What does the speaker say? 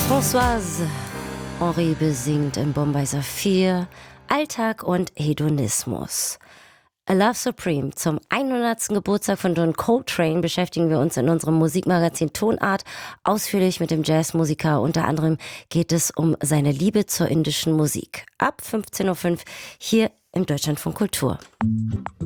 Françoise Henri besingt im Bombay Saphir Alltag und Hedonismus. A Love Supreme. Zum 100. Geburtstag von John Coltrane beschäftigen wir uns in unserem Musikmagazin Tonart ausführlich mit dem Jazzmusiker. Unter anderem geht es um seine Liebe zur indischen Musik. Ab 15:05 Uhr hier im Deutschlandfunk Kultur.